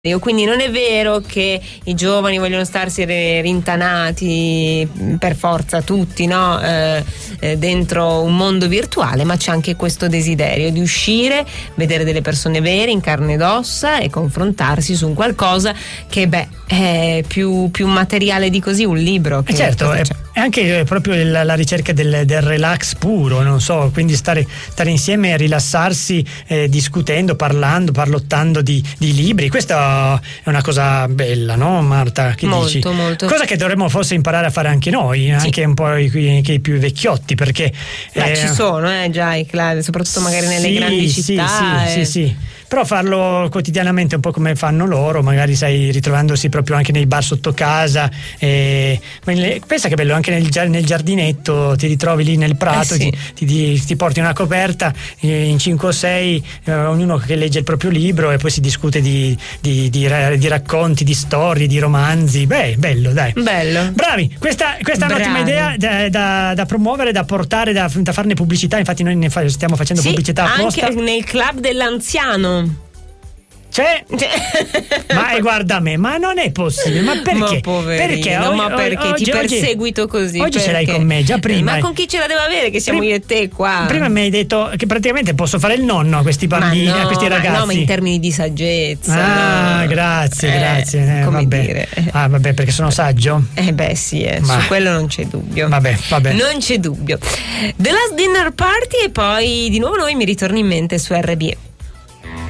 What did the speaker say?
Quindi non è vero che i giovani vogliono starsi rintanati per forza tutti, no? Dentro un mondo virtuale, ma c'è anche questo desiderio di uscire, vedere delle persone vere in carne ed ossa e confrontarsi su un qualcosa che è più materiale di così, un libro. Che certo, è anche proprio la ricerca del relax puro, non so, quindi stare insieme e rilassarsi, discutendo, parlottando di libri. Questo è una cosa bella, no Marta? Che molto, dici? molto. Cosa che dovremmo forse imparare a fare anche noi, sì. Anche un po' anche i più vecchiotti, perché ci sono già i club, soprattutto magari nelle grandi città. Sì. Però farlo quotidianamente, un po' come fanno loro, magari ritrovandosi proprio anche nei bar sotto casa. Pensa che bello, anche nel giardinetto ti ritrovi lì nel prato, sì. ti porti una coperta, in 5 o 6, ognuno che legge il proprio libro e poi si discute di racconti, di storie, di romanzi. Bello, dai. Bello. Bravi, questa è un'ottima idea da promuovere, da portare, da farne pubblicità. Infatti noi stiamo facendo pubblicità apposta. Anche nel club dell'anziano. C'è? Ma guarda me, ma non è possibile, ma perché? Perché ti perseguito così? Oggi ce l'hai con me, già prima. Ma con chi ce la deve avere, che siamo io e te qua? Prima mi hai detto che praticamente posso fare il nonno a questi bambini, a questi ragazzi. No, ma in termini di saggezza. Grazie. Come vabbè. dire. Vabbè, perché sono saggio? Sì, su quello non c'è dubbio. Vabbè. Non c'è dubbio. The Last Dinner Party e poi di nuovo noi mi ritorno in mente su RBE.